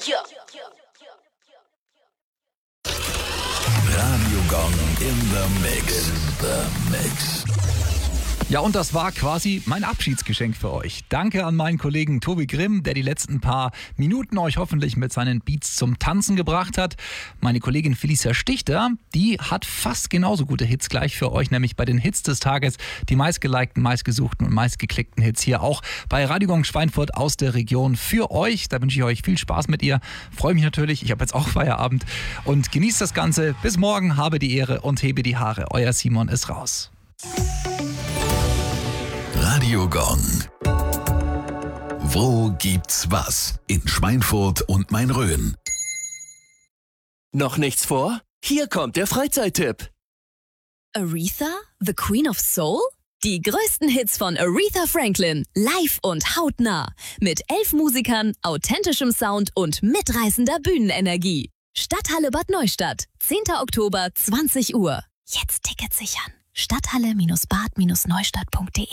Radio Gong in the Mix. Ja, und das war quasi mein Abschiedsgeschenk für euch. Danke an meinen Kollegen Tobi Grimm, der die letzten paar Minuten euch hoffentlich mit seinen Beats zum Tanzen gebracht hat. Meine Kollegin Felicia Stichter, die hat fast genauso gute Hits gleich für euch, nämlich bei den Hits des Tages, die meistgelikten, meistgesuchten und meistgeklickten Hits hier auch bei Radio Gong Schweinfurt aus der Region für euch. Da wünsche ich euch viel Spaß mit ihr. Freue mich natürlich, ich habe jetzt auch Feierabend und genießt das Ganze. Bis morgen, habe die Ehre und hebe die Haare. Euer Simon ist raus. Radio Gong. Wo gibt's was? In Schweinfurt und Main-Rhön. Noch nichts vor? Hier kommt der Freizeittipp. Aretha, the Queen of Soul? Die größten Hits von Aretha Franklin, live und hautnah. Mit 11 Musikern, authentischem Sound und mitreißender Bühnenenergie. Stadthalle Bad Neustadt, 10. Oktober, 20 Uhr. Jetzt Tickets sichern. Stadthalle-bad-neustadt.de.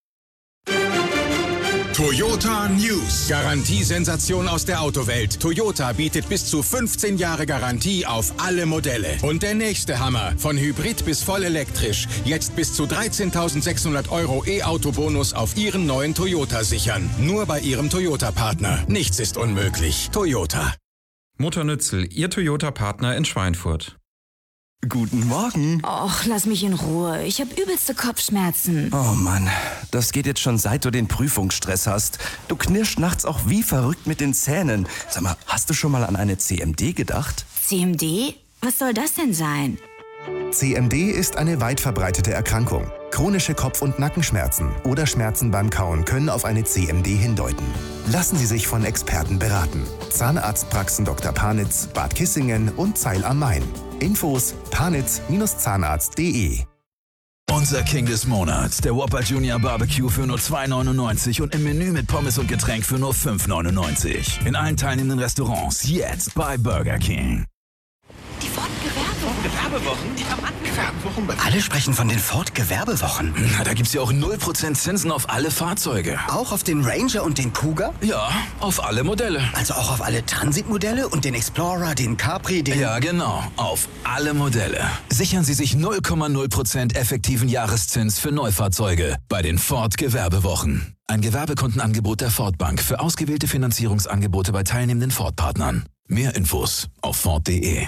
Toyota News. Garantiesensation aus der Autowelt. Toyota bietet bis zu 15 Jahre Garantie auf alle Modelle. Und der nächste Hammer. Von Hybrid bis voll elektrisch. Jetzt bis zu 13.600 € E-Auto-Bonus auf Ihren neuen Toyota sichern. Nur bei Ihrem Toyota-Partner. Nichts ist unmöglich. Toyota. Motor Nützel, Ihr Toyota-Partner in Schweinfurt. Guten Morgen. Och, lass mich in Ruhe. Ich habe übelste Kopfschmerzen. Oh Mann, das geht jetzt schon seit du den Prüfungsstress hast. Du knirschst nachts auch wie verrückt mit den Zähnen. Sag mal, hast du schon mal an eine CMD gedacht? CMD? Was soll das denn sein? CMD ist eine weit verbreitete Erkrankung. Chronische Kopf- und Nackenschmerzen oder Schmerzen beim Kauen können auf eine CMD hindeuten. Lassen Sie sich von Experten beraten. Zahnarztpraxen Dr. Panitz, Bad Kissingen und Zeil am Main. Infos panitz-zahnarzt.de. Unser King des Monats, der Whopper Junior Barbecue für nur 2,99 und im Menü mit Pommes und Getränk für nur 5,99. In allen teilnehmenden Restaurants jetzt bei Burger King. Die Ford-Gewerbewochen, die haben angefangen. Alle sprechen von den Ford-Gewerbewochen. Na, da gibt's ja auch 0% Zinsen auf alle Fahrzeuge. Auch auf den Ranger und den Kuga? Ja, auf alle Modelle. Also auch auf alle Transit-Modelle und den Explorer, den Capri, den... Ja, genau, auf alle Modelle. Sichern Sie sich 0,0% effektiven Jahreszins für Neufahrzeuge bei den Ford-Gewerbewochen. Ein Gewerbekundenangebot der Ford Bank für ausgewählte Finanzierungsangebote bei teilnehmenden Ford-Partnern. Mehr Infos auf Ford.de.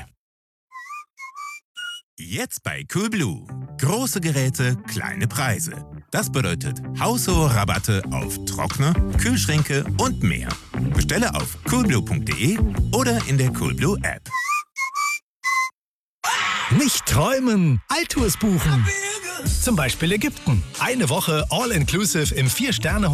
Jetzt bei Coolblue. Große Geräte, kleine Preise. Das bedeutet haushohe Rabatte auf Trockner, Kühlschränke und mehr. Bestelle auf coolblue.de oder in der Coolblue App. Nicht träumen, Alltours buchen. Zum Beispiel Ägypten. Eine Woche All-Inclusive im 4-Sterne